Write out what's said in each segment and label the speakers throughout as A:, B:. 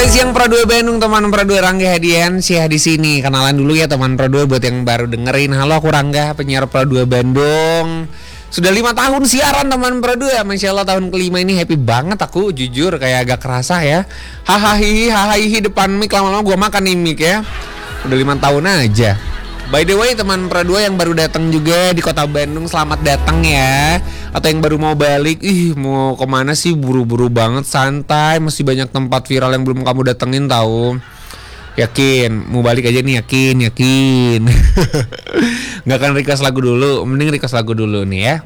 A: Selamat siang Pro 2 Bandung, teman Pro 2 Rangga Hadiansyah di sini. Kenalan dulu ya teman Pro 2 buat yang baru dengerin. Halo, aku Rangga, penyiar Pro 2 Bandung. Sudah 5 tahun siaran teman Pro 2. Masya Allah, tahun kelima ini happy banget aku, jujur kayak agak kerasa ya. Hahaha depan mic, lama-lama gue makan nih mic ya. Udah 5 tahun aja. By the way teman Pro 2 yang baru datang juga di kota Bandung, selamat datang ya. Atau yang baru mau balik, mau kemana sih, buru-buru banget, santai, masih banyak tempat viral yang belum kamu datengin tahu. Yakin, mau balik aja nih, yakin. Gak akan request lagu dulu, mending request lagu dulu nih ya.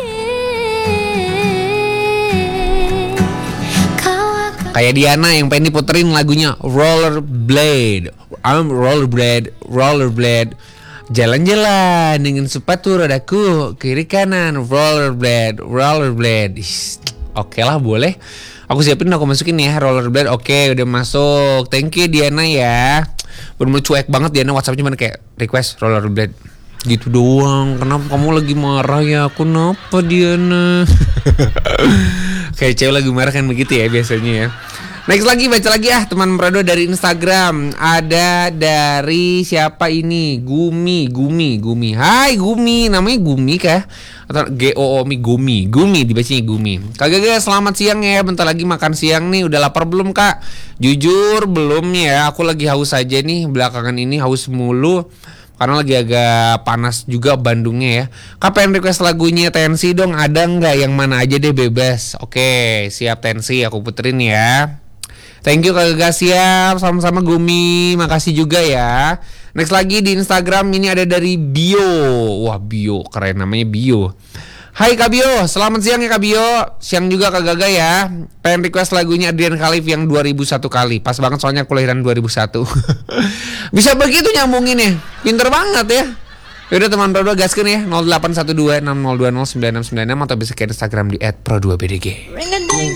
A: Kayak Diana yang pengen diputerin lagunya Rollerblade. I'm rollerblade. Jalan-jalan dengan sepatu rodaku kiri kanan, rollerblade. Oke lah, boleh. Aku siapin, aku masukin ya rollerblade. Oke, udah masuk. Thank you Diana ya. Bener-bener cuek banget Diana, WhatsApp cuman kayak request rollerblade. Gitu doang. Kenapa kamu lagi marah ya? Kenapa Diana? Kayak cewek lagi marah kan begitu ya biasanya ya. Next lagi, baca lagi teman Prado dari Instagram. Ada dari siapa ini? Gumi. Hai Gumi, namanya Gumi kah? Atau G-O-O-M-I, Gumi dibacanya Gumi. Kagak guys, selamat siang ya. Bentar lagi makan siang nih. Udah lapar belum kak? Jujur belum ya. Aku lagi haus aja nih belakangan ini, haus mulu. Karena lagi agak panas juga Bandungnya ya. Kapan request lagunya Tensi dong? Ada nggak? Yang mana aja deh, bebas. Oke, siap Tensi, aku puterin ya. Thank you Kak, siap. Sama-sama Gumi, makasih juga ya. Next lagi di Instagram ini ada dari Bio. Wah, Bio, keren namanya Bio. Hai Kak Bio, selamat siang ya Kak Bio. Siang juga Kak Gaga ya. Pengen request lagunya Adrian Khalif yang 2001 kali. Pas banget soalnya aku lahiran 2001. Bisa begitu nyambungin ya. Pinter banget ya. Yaudah teman Pro 2 gaskan ya. 0812 6020 9696 atau bisa ke Instagram di @pro2bdg.